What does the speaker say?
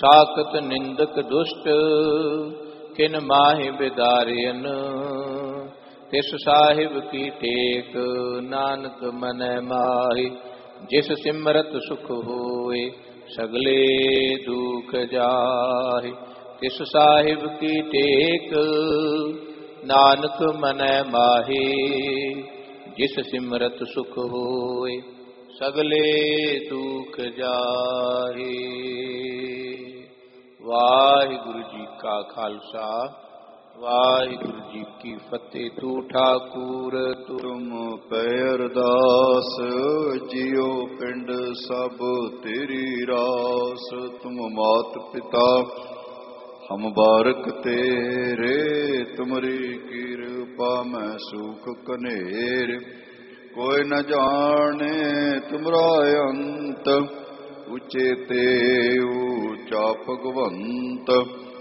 साकत निंदक दुष्ट किन माहि बिदारियन। तिस साहिब की टेक नानक मन माहि। जिस सिमरत सुख होए सगले दुख जाहि। तिस साहिब की टेक नानक मन माहि। जिस सिमरत सुख होए सगले दुख जाहि। वाहिगुरु जी का खालसा वाहिगुरु जी की फतेह। तू ठाकुर तुम पै अरदास जियो पिंड सब तेरी रास। तुम मात पिता हम बारक तेरे। तुमरी कृपा मैं सुख कनेर। कोई न जाने तुमरा अंत उचेते ऊचा भगवंत।